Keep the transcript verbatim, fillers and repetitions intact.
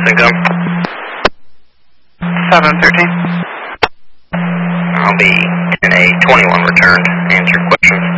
income? seven thirteen. I'll be in a twenty-one returned. Answer questions.